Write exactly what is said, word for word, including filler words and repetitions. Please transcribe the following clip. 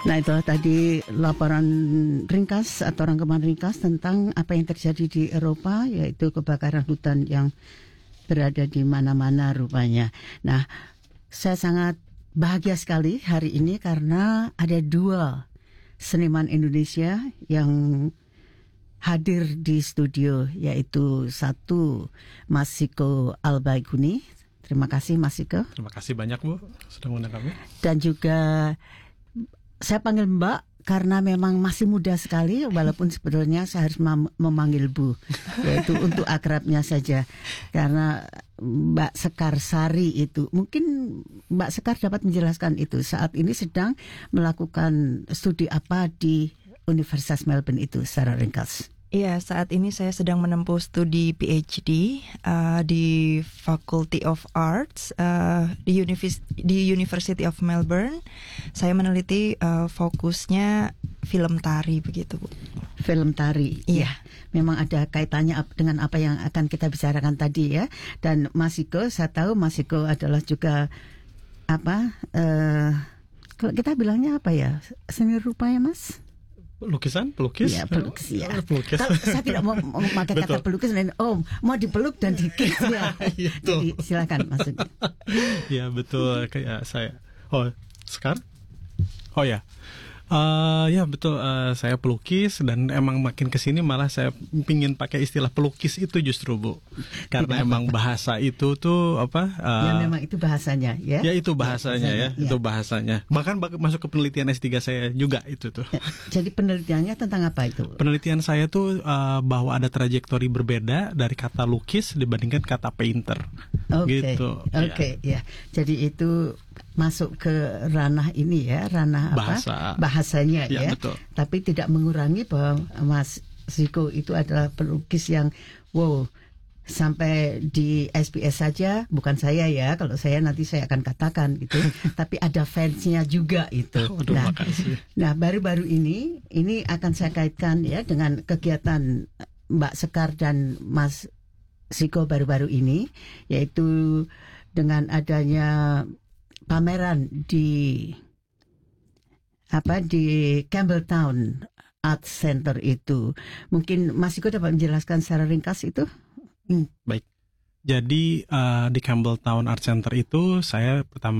Nah, itu tadi laporan ringkas atau rangkuman ringkas tentang apa yang terjadi di Eropa, yaitu kebakaran hutan yang berada di mana-mana rupanya. Nah, saya sangat bahagia sekali hari ini karena ada dua seniman Indonesia yang hadir di studio, yaitu satu Mas Siko Albaikuni. Terima kasih Mas Siko. Terima kasih banyak Bu sudah mengundang kami. Dan juga saya panggil Mbak karena memang masih muda sekali, walaupun sebetulnya saya harus mem- memanggil Bu, yaitu untuk akrabnya saja. Karena Mbak Sekar Sari itu, mungkin Mbak Sekar dapat menjelaskan itu, saat ini sedang melakukan studi apa di Universitas Melbourne itu secara ringkas. Iya, saat ini saya sedang menempuh studi P H D uh, di Faculty of Arts uh, di, Univis- di University of Melbourne. Saya meneliti uh, fokusnya film tari begitu, Bu. Film tari, iya. Memang ada kaitannya dengan apa yang akan kita bicarakan tadi ya. Dan Mas Siko, saya tahu Mas Siko adalah juga apa? Uh, kalau kita bilangnya apa ya? Seni rupa ya, Mas? Lukisan, pelukis? Iya, pelukis ya. pelukis. Kalau saya tidak mau memakai kata pelukis, dan oh mau dipeluk dan dikis ya. Jadi silakan maksudnya. Ya betul, kayak saya. Oh, Sekar? Oh ya. Uh, ya betul, uh, saya pelukis dan emang makin kesini malah saya pingin pakai istilah pelukis itu justru Bu, karena Tidak emang apa-apa. bahasa itu tuh apa? Uh, Ya memang itu bahasanya ya. Ya itu bahasanya ya, ya. itu bahasanya. Bahkan bak- masuk ke penelitian S tiga saya juga itu tuh. Ya, jadi penelitiannya tentang apa itu? Penelitian saya tuh uh, bahwa ada trajektori berbeda dari kata lukis dibandingkan kata painter. Oke, Gitu. oke, ya. Jadi itu masuk ke ranah ini ya, ranah Bahasa. apa? Bahasanya Ya, ya. betul. Tapi tidak mengurangi bahwa Mas Siko itu adalah pelukis yang wow, sampai di S B S saja, bukan saya ya, kalau saya nanti saya akan katakan gitu. Tapi ada fansnya juga itu. Waduh, Nah, makasih. nah baru-baru ini ini akan saya kaitkan ya dengan kegiatan Mbak Sekar dan Mas Siko baru-baru ini, yaitu dengan adanya pameran di apa di Campbelltown Art Center itu. Mungkin Mas Siko dapat menjelaskan secara ringkas itu? Hmm. Baik. Jadi uh, di Campbelltown Art Center itu saya pertama